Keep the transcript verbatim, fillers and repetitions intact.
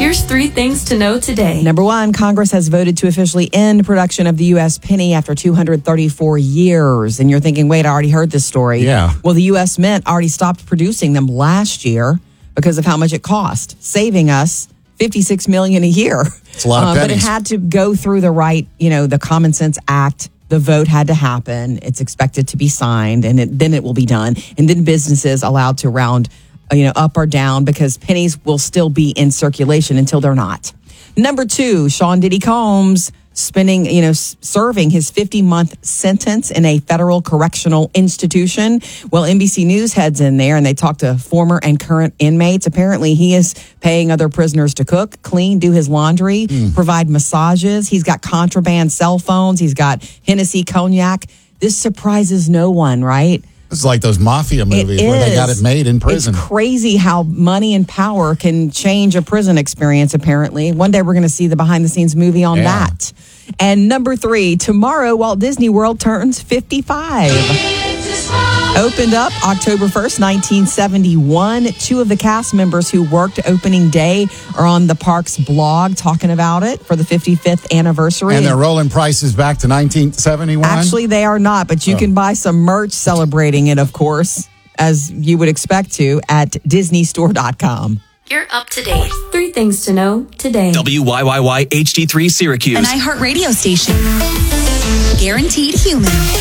Here's three things to know today. Number one, Congress has voted to officially end production of the U S penny after two hundred thirty-four years. And you're thinking, wait, I already heard this story. Yeah. Well, the U S Mint already stopped producing them last year because of how much it cost, saving us fifty-six million dollars a year. It's a lot of uh, But it pennies. had to go through the right, you know, the Common Sense Act. The vote had to happen. It's expected to be signed, and it, then it will be done. And then businesses allowed to round, you know, up or down, because pennies will still be in circulation until they're not. Number two, Sean Diddy Combs spending, you know, s- serving his fifty-month sentence in a federal correctional institution. Well, N B C News heads in there and they talk to former and current inmates. Apparently, he is paying other prisoners to cook, clean, do his laundry, Mm. provide massages. He's got contraband cell phones. He's got Hennessy cognac. This surprises no one, right? It's like those mafia movies It where they is. got it made in prison. It's crazy how money and power can change a prison experience, apparently. One day we're going to see the behind-the-scenes movie on Yeah. that. And number three, tomorrow Walt Disney World turns fifty-five. Opened up October first, nineteen seventy-one. Two of the cast members who worked opening day are on the park's blog talking about it for the fifty-fifth anniversary. And they're rolling prices back to nineteen seventy-one? Actually, they are not, but you Oh. can buy some merch celebrating it, of course, as you would expect to, at disney store dot com. You're up to date. Three things to know today. W Y Y Y H D three Syracuse. An iHeartRadio station. Guaranteed human.